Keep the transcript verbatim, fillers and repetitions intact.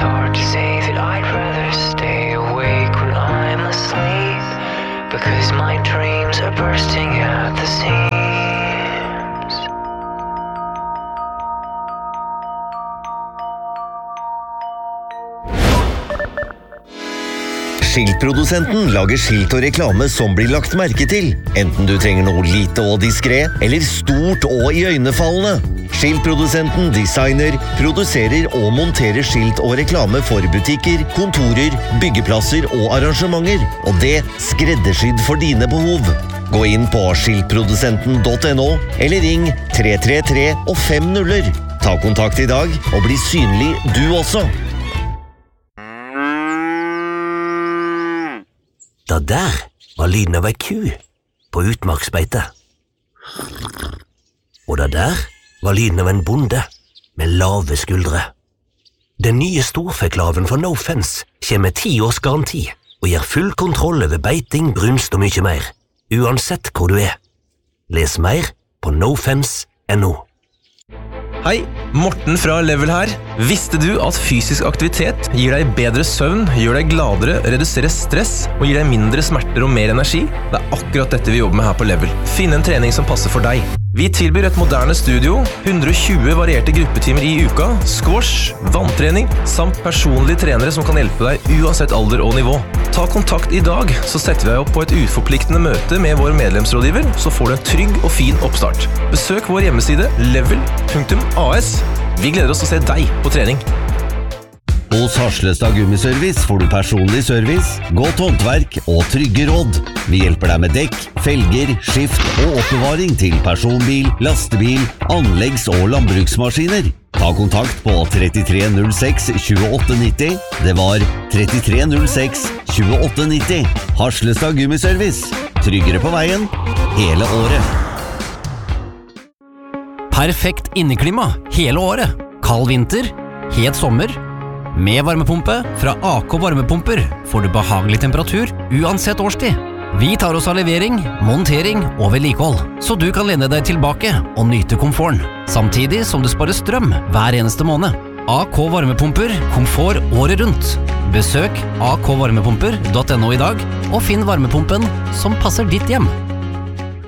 hard to say that I'd rather stay awake when I'm asleep, because my dreams are bursting at the seams. Skiltprodusenten lager skilt og reklame som blir lagt merke til, enten du trenger noe lite og diskret, eller stort og iøynefallende. Skiltprodusenten designer, produserer og monterer skilt og reklame for butikker, kontorer, byggeplasser og arrangementer, og det skreddersydd for dine behov. Gå inn på skiltprodusenten punktum no, eller ring tre tre tre og fem nuller. Ta kontakt i dag og bli synlig du også. Da der var lyden av ei ku på utmarksbeite. Og da der var lyden av en bonde med lave skuldre. Den nye storfeklaven fra No Fence kommer med ti års garanti og gir full kontroll over beiting, brunst og mye mer, uansett hvor du er. Les mer på no fence punktum no. Hei, Morten fra Level her. Visste du at fysisk aktivitet gir deg bedre søvn, gjør deg gladere, reduserer stress og gir deg mindre smerter og mer energi? Det er akkurat dette vi jobber med her på Level. Finn en trening som passer for deg. Vi tilbyr et moderne studio, hundre og tjue varierte gruppetimer i uka, squash, vanntrening, samt personlige trenere som kan hjelpe deg uansett alder og nivå. Ta kontakt i dag, så setter vi deg opp på et uforpliktende møte med vår medlemsrådgiver, så får du en trygg og fin oppstart. Besøk vår hjemmeside level punktum a s. Vi gleder oss å se deg på trening. Hos Harslestad Gummiservice får du personlig service, godt håndverk og trygge råd. Vi hjelper deg med dekk, felger, skift og oppbevaring til personbil, lastebil, anleggs- og landbruksmaskiner. Ta kontakt på trettitre null seks tjueåtte nitti. Det var trettitre null seks tjueåtte nitti. Harslestad Gummiservice. Tryggere på veien hele året. Perfekt inneklima hele året. Kald vinter, het sommer. Med varmepumpe fra A K Varmepumper får du behagelig temperatur uansett årstid. Vi tar oss av levering, montering og vedlikehold, så du kan lene deg tilbake og nyte komforten, samtidig som du sparer strøm hver eneste måned. A K Varmepumper, komfort året rundt. Besøk a k varmepumper punktum no i dag og finn varmepumpen som passer ditt hjem.